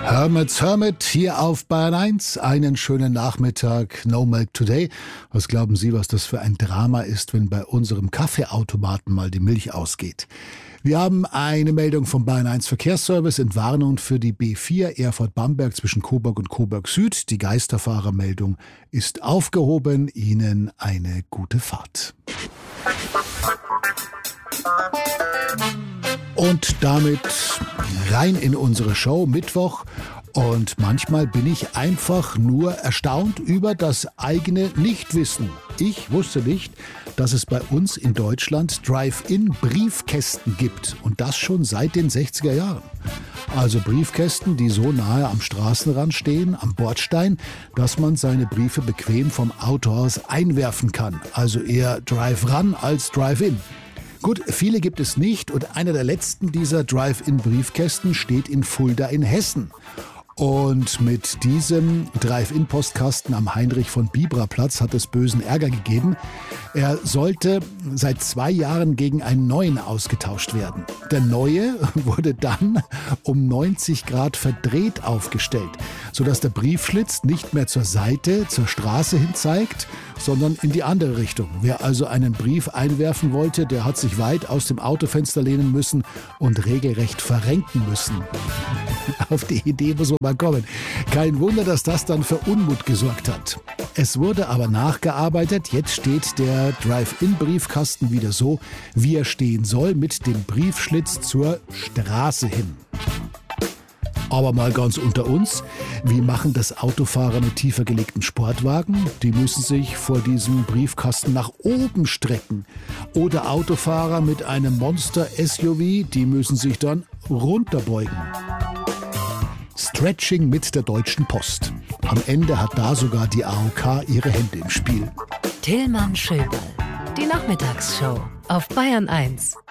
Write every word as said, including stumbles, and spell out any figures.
Hermits Hermit hier auf Bayern eins. Einen schönen Nachmittag. No Milk Today. Was glauben Sie, was das für ein Drama ist, wenn bei unserem Kaffeeautomaten mal die Milch ausgeht? Wir haben eine Meldung vom Bayern eins Verkehrsservice, Entwarnung für die B vier Erfurt-Bamberg zwischen Coburg und Coburg Süd. Die Geisterfahrermeldung ist aufgehoben. Ihnen eine gute Fahrt. Und damit rein in unsere Show, Mittwoch. Und manchmal bin ich einfach nur erstaunt über das eigene Nichtwissen. Ich wusste nicht, dass es bei uns in Deutschland Drive-In-Briefkästen gibt. Und das schon seit den sechziger Jahren. Also Briefkästen, die so nahe am Straßenrand stehen, am Bordstein, dass man seine Briefe bequem vom Autohaus einwerfen kann. Also eher Drive-Run als Drive-In. Gut, viele gibt es nicht und einer der letzten dieser Drive-In-Briefkästen steht in Fulda in Hessen. Und mit diesem Drive-In-Postkasten am Heinrich-von-Bibra-Platz hat es bösen Ärger gegeben. Er sollte seit zwei Jahren gegen einen neuen ausgetauscht werden. Der neue wurde dann um neunzig Grad verdreht aufgestellt, sodass der Briefschlitz nicht mehr zur Seite, zur Straße hin zeigt, sondern in die andere Richtung. Wer also einen Brief einwerfen wollte, der hat sich weit aus dem Autofenster lehnen müssen und regelrecht verrenken müssen. Auf die Idee muss man mal kommen. Kein Wunder, dass das dann für Unmut gesorgt hat. Es wurde aber nachgearbeitet. Jetzt steht der Drive-In-Briefkasten wieder so, wie er stehen soll, mit dem Briefschlitz zur Straße hin. Aber mal ganz unter uns, wie machen das Autofahrer mit tiefer gelegten Sportwagen? Die müssen sich vor diesem Briefkasten nach oben strecken. Oder Autofahrer mit einem Monster-S U V, die müssen sich dann runterbeugen. Stretching mit der Deutschen Post. Am Ende hat da sogar die A O K ihre Hände im Spiel. Tillmann Schöberl, die Nachmittagsshow auf Bayern eins.